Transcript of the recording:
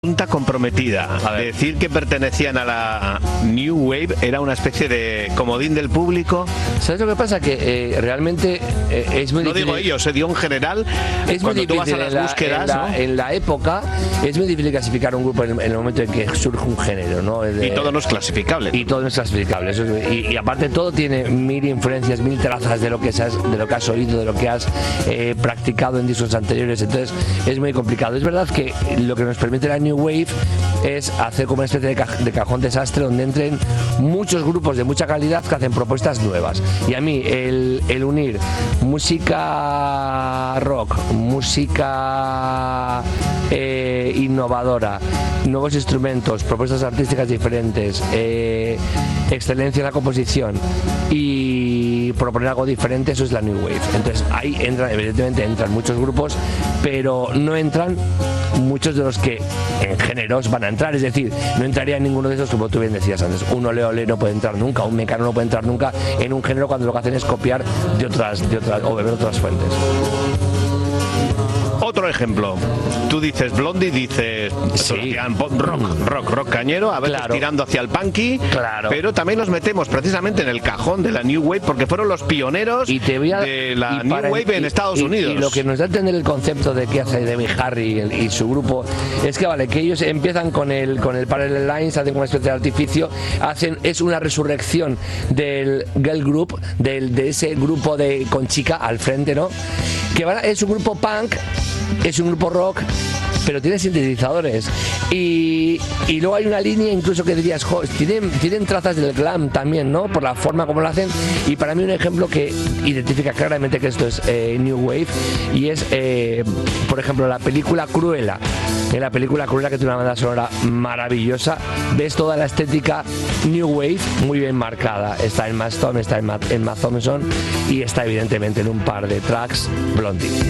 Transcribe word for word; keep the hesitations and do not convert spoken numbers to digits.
Pregunta comprometida. Decir que pertenecían a la New Wave era una especie de comodín del público. ¿Sabes lo que pasa? Que eh, realmente eh, es muy no difícil. No digo ellos, se dio en general. Es cuando muy tú difícil vas a las en, búsquedas, la, en, ¿no? la, en la época es muy difícil clasificar un grupo en, en el momento en que surge un género, ¿no? De, y todo no es clasificable. Y todo no es clasificable. Eso es, y, y aparte todo tiene mil influencias, mil trazas de lo que has, de lo que has oído, de lo que has eh, practicado en discos anteriores. Entonces es muy complicado. Es verdad que lo que nos permite la New Wave es hacer como una especie de, ca- de cajón desastre donde entren muchos grupos de mucha calidad que hacen propuestas nuevas. Y a mí el, el unir música rock, música eh, innovadora, nuevos instrumentos, propuestas artísticas diferentes, eh, excelencia en la composición y proponer algo diferente, eso es la New Wave. Entonces ahí entran, evidentemente entran muchos grupos, pero no entran muchos de los que en géneros van a entrar, es decir, no entraría en ninguno de esos, como tú bien decías antes. Un ole ole no puede entrar nunca, un mecano no puede entrar nunca en un género cuando lo que hacen es copiar de otras, de otras o beber otras fuentes. Otro ejemplo, tú dices Blondie, dices sí. pop rock, rock, rock cañero, a veces Claro. tirando hacia el punky, Claro. pero también los metemos precisamente en el cajón de la New Wave porque fueron los pioneros y te voy a, de la y New para, Wave en y, Estados y, Unidos. Y lo que nos da a entender el concepto de qué hace Debbie Harry y, el, y su grupo es que vale, que ellos empiezan con el con el Parallel Lines, hacen una especie de artificio, hacen es una resurrección del girl group, del, de ese grupo de con chica al frente, ¿no? Que van, es un grupo punk, es un grupo rock, pero tiene sintetizadores y, y luego hay una línea incluso que dirías, jo, tienen, tienen trazas del glam también, ¿no? Por la forma como lo hacen, y para mí un ejemplo que identifica claramente que esto es eh, New Wave y es eh, por ejemplo la película Cruella. En la película Cruella, que tiene una banda sonora maravillosa, ves toda la estética New Wave muy bien marcada. Está en Matt Stone, está en Matt, en Matt Thompson y está evidentemente en un par de tracks Blondie.